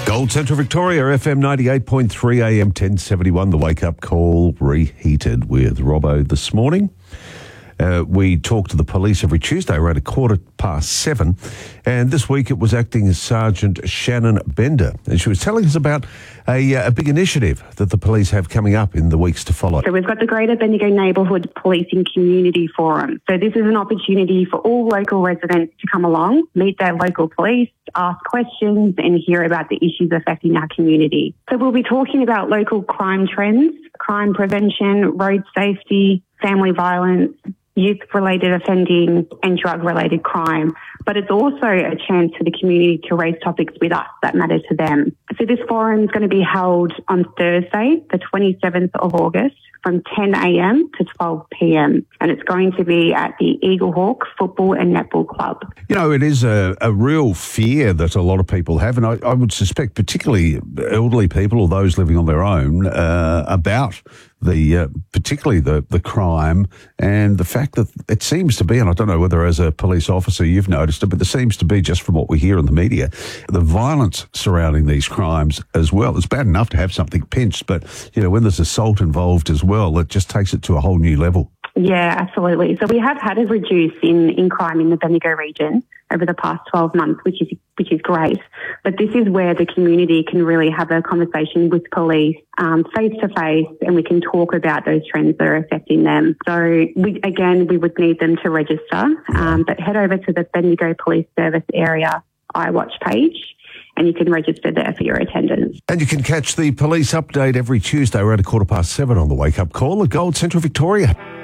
Gold Central Victoria, FM 98.3 AM 1071, the wake-up call reheated with Robbo this morning. We talk to the police every Tuesday around 7:15, and this week it was Acting Sergeant Shannon Bender, and she was telling us about a big initiative that the police have coming up in the weeks to follow. So we've got the Greater Bendigo Neighbourhood Policing Community Forum. So this is an opportunity for all local residents to come along, meet their local police, ask questions and hear about the issues affecting our community. So we'll be talking about local crime trends, crime prevention, road safety, family violence, youth-related offending and drug-related crime. But it's also a chance for the community to raise topics with us that matter to them. So this forum is going to be held on Thursday, the 27th of August, from 10 a.m. to 12 p.m. And it's going to be at the Eaglehawk Football and Netball Club. You know, it is a real fear that a lot of people have, and I would suspect particularly elderly people or those living on their own about particularly the crime and the fact that it seems to be, and I don't know whether as a police officer you've noticed it, but there seems to be, just from what we hear in the media, the violence surrounding these crimes as well. It's bad enough to have something pinched, but, you know, when there's assault involved as well, it just takes it to a whole new level. Yeah, absolutely. So we have had a reduce in crime in the Bendigo region over the past 12 months, which is great. But this is where the community can really have a conversation with police face to face, and we can talk about those trends that are affecting them. So we would need them to register, but head over to the Bendigo Police Service Area iWatch page, and you can register there for your attendance. And you can catch the police update every Tuesday around 7:15 on the Wake Up Call at Gold Central Victoria.